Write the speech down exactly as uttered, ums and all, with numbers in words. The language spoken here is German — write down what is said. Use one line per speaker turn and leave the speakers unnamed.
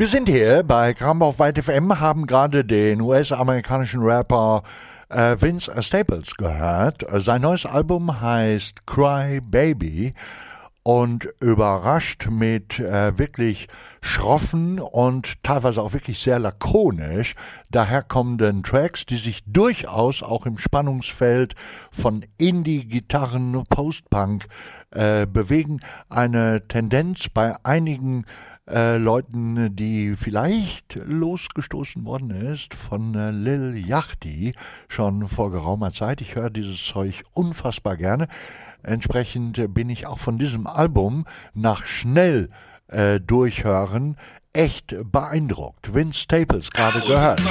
Wir sind hier bei Krambach auf White F M, haben gerade den U S-amerikanischen Rapper äh, Vince Staples gehört. Sein neues Album heißt Cry Baby und überrascht mit äh, wirklich schroffen und teilweise auch wirklich sehr lakonisch daherkommenden Tracks, die sich durchaus auch im Spannungsfeld von Indie-Gitarren, Post-Punk äh, bewegen. Eine Tendenz bei einigen Äh, Leuten, die vielleicht losgestoßen worden ist von äh, Lil Yachty schon vor geraumer Zeit. Ich höre dieses Zeug unfassbar gerne. Entsprechend äh, bin ich auch von diesem Album nach schnell äh, durchhören echt beeindruckt. Vince Staples gerade gehört.